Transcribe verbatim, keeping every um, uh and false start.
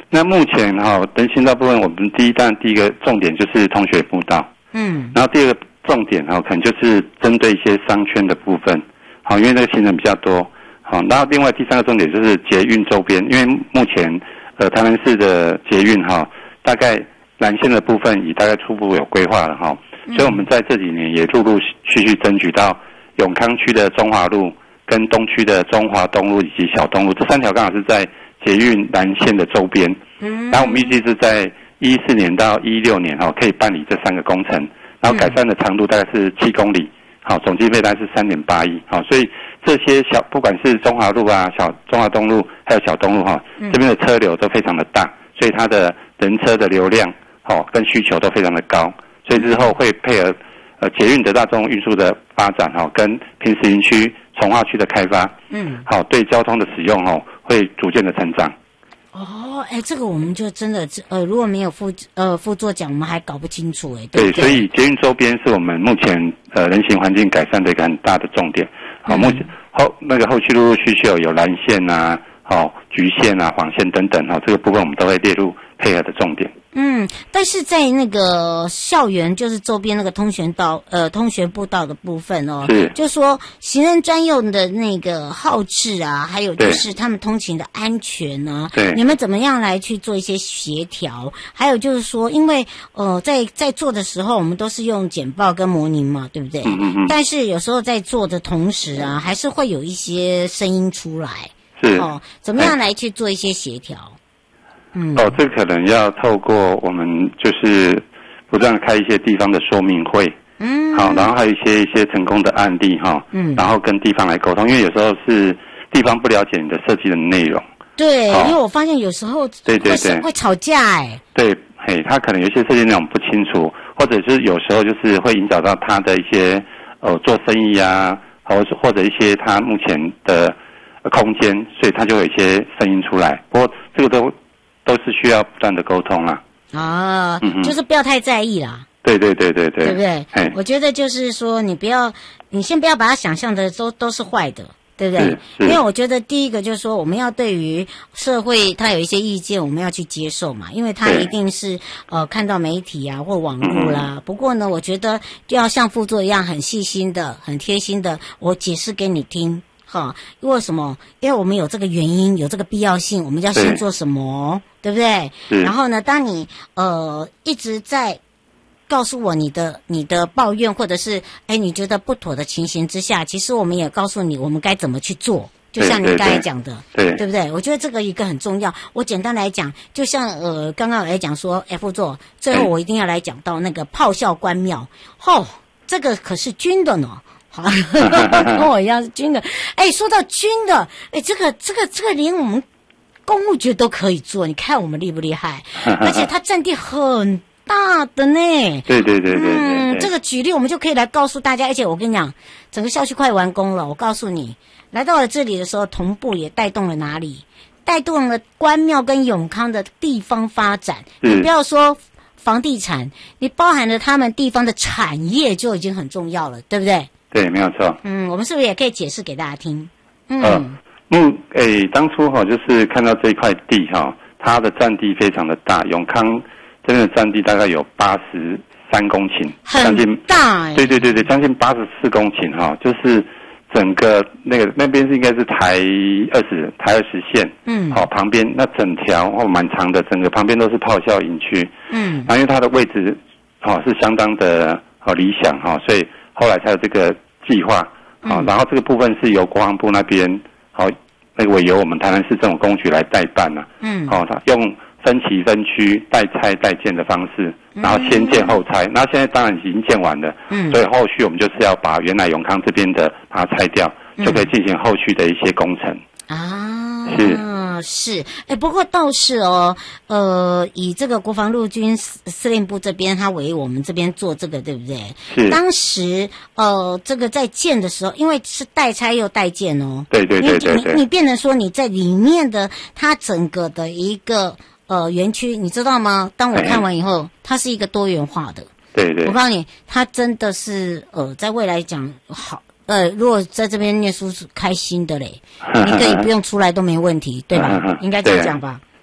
那目前哈、哦，人行道部分，我们第一当然第一个重点就是通学步道，嗯，然后第二个重点哈、哦，可能就是针对一些商圈的部分，好，因为那个行人比较多，好，然后另外第三个重点就是捷运周边，因为目前呃台南市的捷运哈、哦，大概南线的部分已大概初步有规划了哈、哦，所以我们在这几年也陆陆续续争取到永康区的中华路跟东区的中华东路以及小东路这三条刚好是在捷运南线的周边，嗯，然后我们预计是在一四年到一六年哈、哦，可以办理这三个工程，然后改善的长度大概是七公里，好，总经费大概是三点八亿，好，所以这些小不管是中华路啊、小中华东路还有小东路哈、哦，这边的车流都非常的大，所以它的人车的流量哦跟需求都非常的高，所以之后会配合呃捷运的大众运输的发展哈、哦，跟平时营区、重划区的开发，嗯，好，对交通的使用哦。会逐渐的成长。 哦，哎，这个我们就真的呃，如果没有副呃副座讲，我们还搞不清楚哎。 对， 对， 所以捷运周边是我们目前呃人行环境改善的一个很大的重点。好、嗯，目前后那个后续陆陆续续有有蓝线啊、好、哦、橘线啊、黄线等等，好、哦、这个部分我们都会列入配合的重点。 嗯，但是在那个校园，就是周边那个通学道，呃，通学步道的部分哦， 是， 就说行人专用的那个号志啊，还有就是他们通勤的安全啊， 对， 你们怎么样来去做一些协调？还有就是说，因为呃，在在做的时候，我们都是用简报跟模拟嘛，对不对？嗯嗯嗯。但是有时候在做的同时啊，还是会有一些声音出来， 是哦，怎么样来去做一些协调？嗯， 哦，这可能要透过我们就是不断开一些地方的说明会，嗯，好，然后还有一些一些成功的案例哈，嗯，然后跟地方来沟通，因为有时候是地方不了解你的设计的内容， 对，因为我发现有时候对对对会吵架哎， 对，嘿，他可能有些设计内容不清楚，或者是有时候就是会影响到他的一些呃做生意啊，或者或者一些他目前的空间，所以他就有一些声音出来，不过这个都。都是需要不断的沟通啦。 啊，嗯、就是不要太在意啦。 对对对对对， 对不对？我觉得就是说，你不要，你先不要把它想象的都都是坏的，对不对？因为我觉得第一个就是说，我们要对于社会它有一些意见，我们要去接受嘛，因为它一定是呃看到媒体啊或网络啦。嗯、不过呢，我觉得就要像副座一样很细心的、很贴心的，我解释给你听。哈，为什么？因为我们有这个原因，有这个必要性，我们要先做什么， 对, 对不对？然后呢，当你呃一直在告诉我你的你的抱怨，或者是哎你觉得不妥的情形之下，其实我们也告诉你我们该怎么去做。就像您刚才讲的， 对 对, 对, 对不对？我觉得这个一个很重要。我简单来讲，就像呃刚刚来讲说，哎副座，最后我一定要来讲到那个炮校关庙，吼、哦，这个可是军的呢。好，跟我一样是军的。哎，说到军的，哎，这个这个这个连我们公务局都可以做，你看我们厉不厉害？而且它占地很大的呢。 对对对 对, 对, 对。 嗯，这个举例我们就可以来告诉大家，而且我跟你讲，整个校区快完工了。我告诉你，来到了这里的时候，同步也带动了哪里？带动了关庙跟永康的地方发展。你不要说房地产，你包含了他们地方的产业就已经很重要了，对不对？ 对，没有错。 嗯，我们是不是也可以解释给大家听？嗯， 呃，目诶，当初哈、哦，就是看到这一块地哈、哦，它的占地非常的大，永康这边的占地大概有八十三公顷， 很大哎、欸。 对对对对，将近八十四公顷哈、哦，就是整个那个那边是应该是台二十台二十线，嗯，好、哦，旁边那整条哦蛮长的，整个旁边都是炮校营区，嗯，然后因为它的位置哦是相当的哦理想哈、哦，所以。后来才有这个计划，好、嗯，然后这个部分是由国防部那边，好，那个委由我们台南市政府工局来代办呐、啊，嗯，好、哦，用分期分区代拆代建的方式，然后先建后拆，然后现在当然已经建完了，嗯，所以后续我们就是要把原来永康这边的把它拆掉，嗯、就可以进行后续的一些工程啊，是。是，哎，不过倒是哦，呃，以这个国防陆军司令部这边，他为我们这边做这个，对不对？ 是。 当时，呃，这个在建的时候，因为是代拆又代建哦， 对对对对对， 你你你变成说你在里面的它整个的一个呃园区，你知道吗？当我看完以后，它是一个多元化的。 对对。 我告诉你，它真的是呃，在未来讲好。呃，如果在这边念书是开心的嘞，你可以不用出来都没问题，对吧？应该这样讲吧。